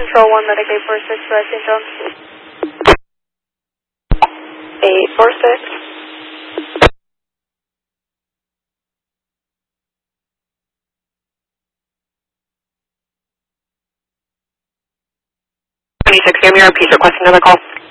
Control 1, Medic 846, Red St. John's. 846. 26, give me your repeat, request another call.